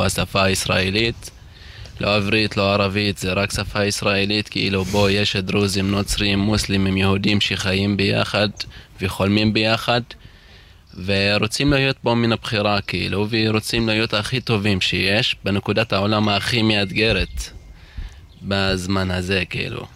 הוא השפה הישראלית, לא עברית, לא ערבית, זה רק שפה ישראלית, כאילו בו יש דרוזים, נוצרים, מוסלמים, יהודים שחיים ביחד וחולמים ביחד, ורוצים להיות בו מן הבחירה, כאילו, ורוצים להיות הכי טובים שיש, בנקודת העולם הכי מאתגרת בזמן הזה, כאילו.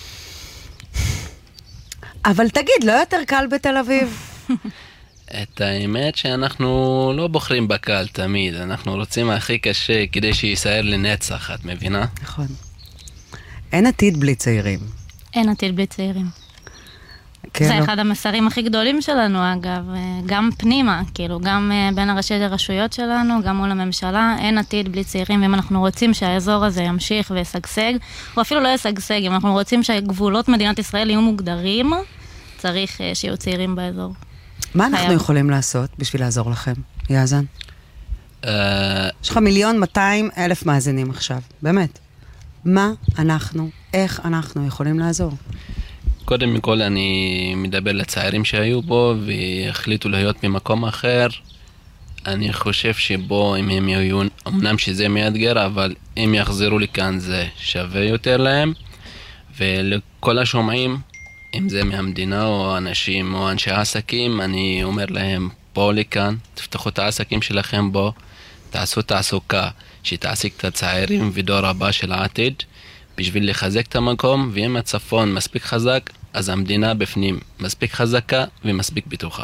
אבל תגיד, לא יותר קל בתל אביב? את האמת שאנחנו לא בוחרים בקל תמיד, אנחנו רוצים הכי קשה כדי שישראל לנצח, את מבינה? נכון. אין עתיד בלי צעירים. אין עתיד בלי צעירים. זה אחד המסרים הכי גדולים שלנו, אגב, גם פנימה, כאילו, גם בין הראשי הרשויות שלנו, גם מול הממשלה, אין עתיד בלי צעירים, ואם אנחנו רוצים שהאזור הזה ימשיך וישגשג, או אפילו לא ישגשג, אם אנחנו רוצים שגבולות מדינת ישראל יהיו מוגדרים, צריך שיהיו צעירים באזור. מה אנחנו יכולים לעשות בשביל לעזור לכם, יאזן? יש לך 1,200,000 מאזינים עכשיו, באמת. מה אנחנו, איך אנחנו יכולים לעזור? קודם מכל אני מדבר לצעירים שהיו בו והחליטו להיות במקום אחר. אני חושב שבו אם הם יהיו, אמנם שזה מאתגר, אבל אם יחזרו לכאן זה שווה יותר להם. ולכל השומעים, אם זה מהמדינה או אנשים או אנשי העסקים, אני אומר להם, בואו לכאן, תפתחו את העסקים שלכם בו, תעשו תעסוקה שתעסיק את הצעירים ודור הבא של העתיד, בשביל לחזק את המקום, ואם הצפון מספיק חזק, אז המדינה בפנים מספיק חזקה ומספיק בטוחה.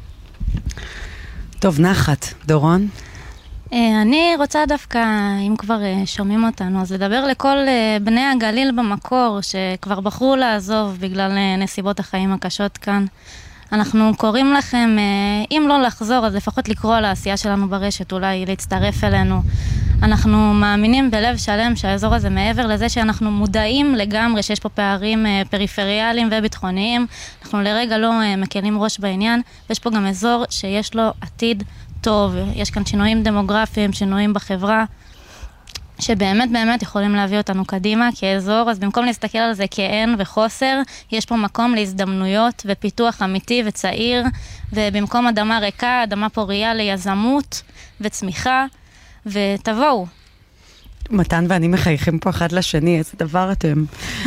טוב, נחת. דורון? אני רוצה דווקא, אם כבר שומעים אותנו, אז לדבר לכל בני הגליל במקור, שכבר בחרו לעזוב בגלל נסיבות החיים הקשות כאן. אנחנו קוראים לכם, אם לא לחזור, אז לפחות לקרוא על העשייה שלנו ברשת, אולי להצטרף אלינו. אנחנו מאמינים בלב שלם שהאזור הזה, מעבר לזה שאנחנו מודעים לגמרי שיש פה פערים פריפריאליים וביטחוניים, אנחנו לרגע לא מקלים ראש בעניין, ויש פה גם אזור שיש לו עתיד טוב, יש כאן שינויים דמוגרפיים, שינויים בחברה, שבאמת באמת יכולים להביא אותנו קדימה כאזור, אז במקום להסתכל על זה כאין וחוסר, יש פה מקום להזדמנויות ופיתוח אמיתי וצעיר, ובמקום אדמה ריקה, אדמה פוריה ליזמות וצמיחה, ותבואו. מתן ואני מחייכים פה אחד לשני, איזה דבר אתם.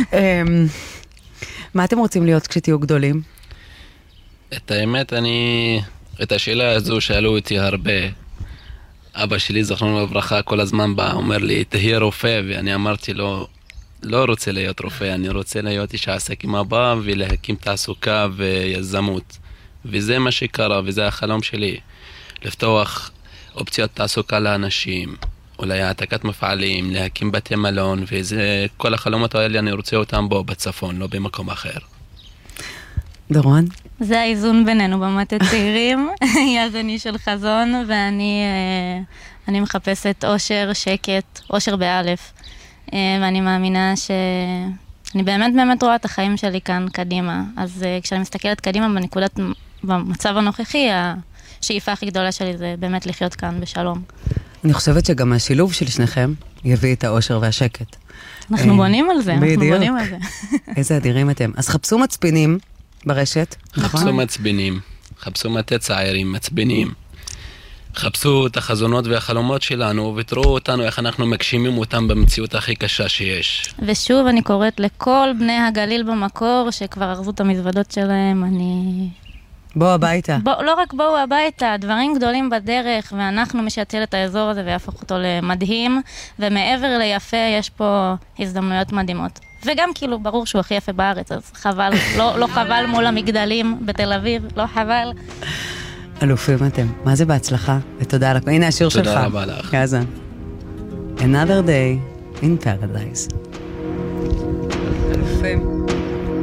מה אתם רוצים להיות כשתהיו גדולים? את האמת, את השאלה הזו שאלו אותי הרבה. אבא שלי, זכרונו לברכה, כל הזמן בא, אומר לי, תהיה רופא, ואני אמרתי לו, לא רוצה להיות רופא, אני רוצה להיות איש העסקים הבא, ולהקים תעסוקה ויזמות. וזה מה שקרה, וזה החלום שלי. לפתוח אופציות תעסוקה לאנשים, אולי העתקת מפעלים, להקים בתי מלון, וזה, כל החלומות האלה אני רוצה אותם בו בצפון, לא במקום אחר. דורון? זה האיזון בינינו במטה צעירים, יזני של חזון, ואני מחפשת אושר, שקט, אושר באלף, ואני מאמינה שאני באמת רואה את החיים שלי כאן קדימה, אז כשאני מסתכלת קדימה במצב הנוכחי, השאיפה הכי גדולה שלי זה באמת לחיות כאן בשלום. אני חושבת שגם השילוב של שניכם יביא את האושר והשקט. אנחנו בונים על זה, אנחנו בונים על זה. איזה אדירים אתם. אז חפשו מצפינים ברשת, נכון? חפשו מצבינים, חפשו מטה צעירים, מצבינים. חפשו את החזונות והחלומות שלנו, ותראו אותנו איך אנחנו מגשימים אותם במציאות הכי קשה שיש. ושוב אני קוראת לכל בני הגליל במקור, שכבר ארזו את המזוודות שלהם, בואו הביתה. לא רק בואו הביתה, דברים גדולים בדרך, ואנחנו משתל את האזור הזה ויהפוך אותו למדהים, ומעבר ליפה יש פה הזדמנויות מדהימות. וגם כאילו ברור שהוא הכי יפה בארץ, אז חבל, לא חבל מול המגדלים בתל אביב, לא חבל. אלופים אתם, מה זה בהצלחה? ותודה לך. הנה השיר שלך. תודה רבה לך. יאזן. Another day in paradise. אלופים.